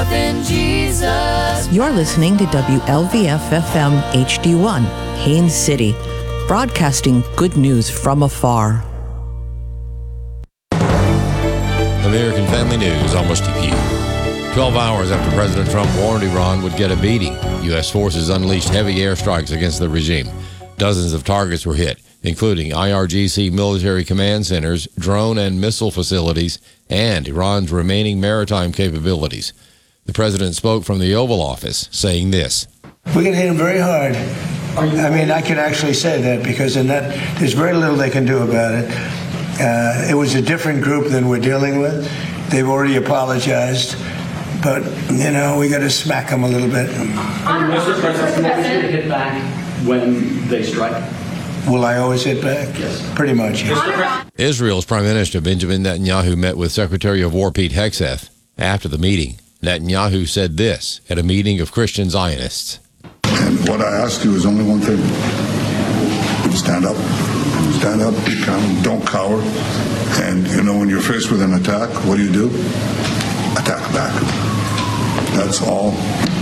up in Jesus. You're listening to WLVF-FM HD1, Haines City, broadcasting good news from afar. American Family News, almost to you. 12 hours after President Trump warned Iran would get a beating, U.S. forces unleashed heavy airstrikes against the regime. Dozens of targets were hit, including IRGC military command centers, drone and missile facilities, and Iran's remaining maritime capabilities. The president spoke from the Oval Office, saying this. We're going to hit them very hard. I mean, I can actually say that because in that, there's very little they can do about it. It was a different group than we're dealing with. They've already apologized. But, you know, we got to smack them a little bit. Mr. President, can we hit back when they strike? Will I always hit back? Yes. Pretty much, yes. Israel's Prime Minister Benjamin Netanyahu met with Secretary of War Pete Hegseth. After the meeting, Netanyahu said this at a meeting of Christian Zionists. And what I ask you is only one thing. Stand up. Stand up, be calm, don't cower. And, you know, when you're faced with an attack, what do? Attack back. That's all